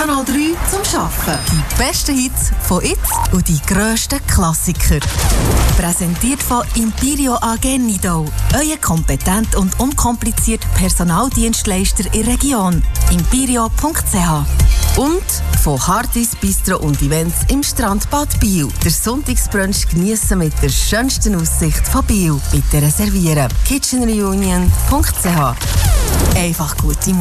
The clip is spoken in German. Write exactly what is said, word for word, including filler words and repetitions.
Kanal drei zum Arbeiten. Die besten Hits von jetzt und die grössten Klassiker. Präsentiert von Impirio A G Nidau. Euer kompetent und unkompliziert Personaldienstleister in der Region. impirio punkt c h. Und von Hardys Bistro und Events im Strandbad Biel. Der Sonntagsbrunch geniessen mit der schönsten Aussicht von Biel. Bitte reservieren. kitchen reunion punkt c h. Einfach gute Musik.